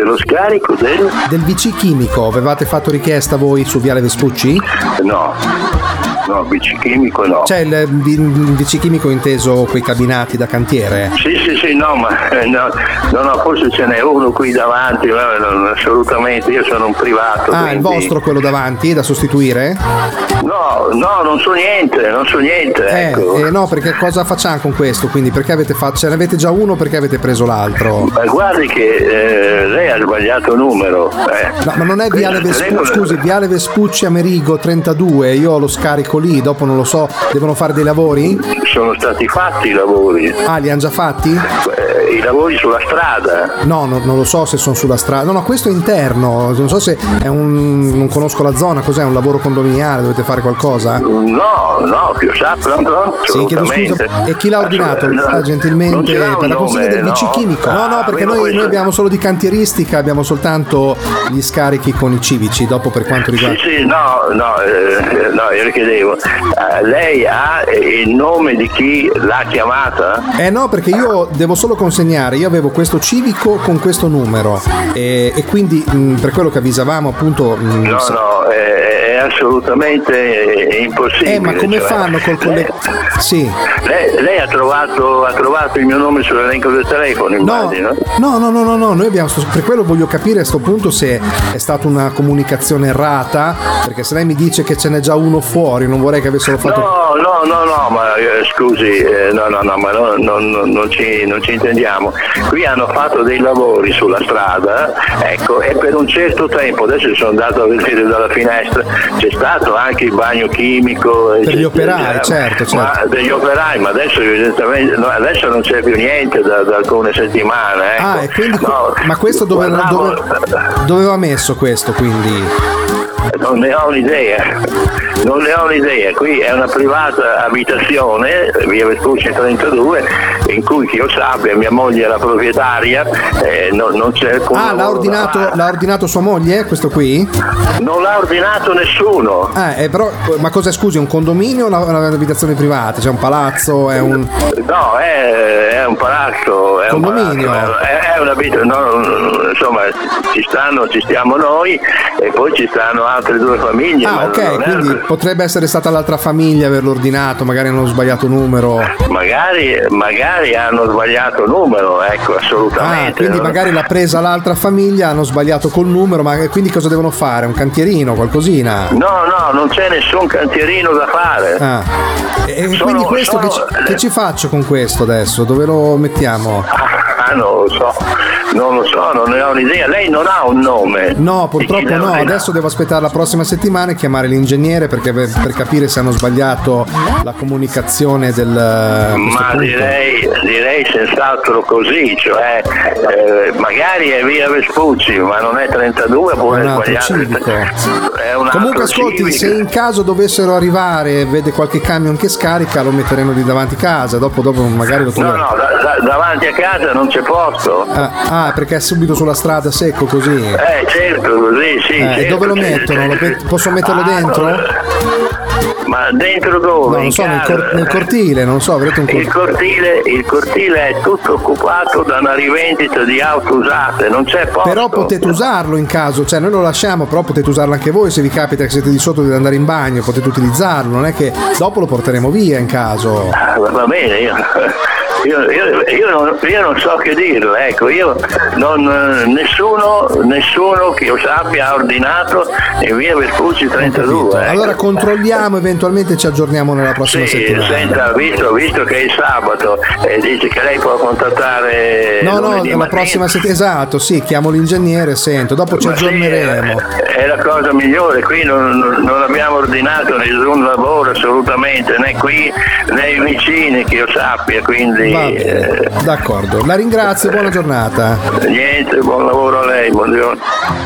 dello scarico del VC chimico. Avevate fatto richiesta voi su Viale Vespucci? No, VC chimico no. C'è il VC chimico inteso quei cabinati da cantiere? Sì, no, ma no, forse ce n'è uno qui davanti, assolutamente, io sono un privato. Ah, quindi... il vostro quello davanti è da sostituire? No, non so niente, ecco. No, perché cosa facciamo con questo? Quindi perché ce ne avete già uno, perché avete preso l'altro? Ma guardi che lei ha sbagliato numero. No, ma non è Viale Vespucci, scusi, Viale Vespucci Amerigo 32, io ho lo scarico lì, dopo non lo so, devono fare dei lavori? Sono stati fatti i lavori. Ah, li hanno già fatti? I lavori sulla strada. No, non lo so se sono sulla strada. No, questo è interno, non so se è non conosco la zona, cos'è, un lavoro condominiale, dovete fare qualcosa? No, più sappio, no? Sì, chiedo scusa. E chi l'ha ordinato? Gentilmente per la consegna del VC chimico. No, perché noi abbiamo solo di cantieristica, abbiamo soltanto gli scarichi con i civici, dopo per quanto riguarda... Sì, no, io le chiedevo, lei ha il nome di chi l'ha chiamata? No, perché io devo solo consegnare, io avevo questo civico con questo numero e quindi per quello che avvisavamo appunto... è assolutamente impossibile. Ma come fanno col collega? Sì. Lei ha trovato il mio nome sull'elenco del telefono, immagino? No, noi abbiamo, per quello voglio capire a sto punto se è stata una comunicazione errata, perché se lei mi dice che ce n'è già uno fuori, non vorrei che avessero fatto... No, ma scusi, ma non ci intendiamo. Qui hanno fatto dei lavori sulla strada, ecco, e per un certo tempo, adesso sono andato a vedere dalla finestra, c'è stato anche il bagno chimico per gli operai, certo. Ma degli operai, ma adesso evidentemente adesso non c'è più niente da alcune settimane, ecco. E quindi ma questo dove va messo questo, quindi? Non ne ho un'idea, qui è una privata abitazione, via Vespucci 32, in cui che io sappia mia moglie è la proprietaria, non c'è alcun l'ha ordinato sua moglie questo qui? Non l'ha ordinato nessuno. Però, ma cosa, scusi, un condominio o un'abitazione privata? C'è un palazzo, è un... No, è un palazzo, è condominio. È un'abitazione, insomma, ci stiamo noi e poi ci stanno altre due famiglie. Ok, quindi potrebbe essere stata l'altra famiglia averlo ordinato, magari hanno sbagliato numero. Magari hanno sbagliato numero, ecco, assolutamente. Quindi magari l'ha presa l'altra famiglia, hanno sbagliato col numero, ma quindi cosa devono fare? Un cantierino, qualcosina? No, non c'è nessun cantierino da fare. E quindi questo che ci faccio con questo adesso? Dove lo mettiamo? Non lo so, non ne ho un'idea. Lei non ha un nome? No, purtroppo no. Adesso devo aspettare la prossima settimana e chiamare l'ingegnere perché per capire se hanno sbagliato la comunicazione del... Ma direi senz'altro così, cioè magari è via Vespucci, ma non è 32, può essere sbagliato. Comunque ascolti, civico. Se in caso dovessero arrivare e vede qualche camion che scarica, lo metteremo lì davanti a casa, dopo magari lo troveremo. No, davanti a casa non c'è posto. Perché è subito sulla strada secco così? Certo, così sì. E dove lo mettono? Posso metterlo dentro? Ma dentro dove? No, non so, nel cortile, non so, avrete un cortile. Il cortile è tutto occupato da una rivendita di auto usate, non c'è posto. Però potete usarlo in caso, cioè noi lo lasciamo, però potete usarlo anche voi se vi capita che siete di sotto e dovete andare in bagno, potete utilizzarlo, non è che dopo lo porteremo via in caso. Va bene, io non so che dirlo, ecco, nessuno che io sappia ha ordinato in via Vespucci 32. Ecco. Allora controlliamo, eventualmente ci aggiorniamo nella prossima settimana. Senta, visto che è il sabato dice che lei può contattare la prossima settimana, esatto, sì, chiamo l'ingegnere, sento, dopo ci aggiorneremo. È la cosa migliore, qui non abbiamo ordinato nessun lavoro assolutamente, né qui né i vicini che io sappia, quindi d'accordo, la ringrazio, buona giornata. Niente, buon lavoro a lei, buongiorno.